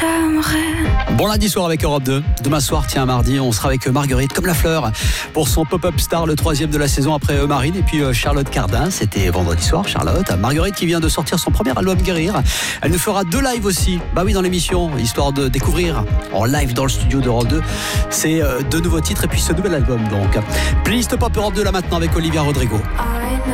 j'aimerais. Bon lundi soir avec Europe 2. Demain soir, mardi, on sera avec Marguerite comme la fleur pour son Pop-Up Star, le 3e de la saison après Marine et puis Charlotte Cardin. C'était vendredi soir, Charlotte. Marguerite qui vient de sortir son premier album Guérir. Elle nous fera 2 lives aussi. Bah oui, dans l'émission, histoire de découvrir en live dans le studio d'Europe 2. C'est 2 nouveaux titres et puis ce nouvel album donc. Playlist Pop Europe 2 là maintenant avec Olivia Rodrigo.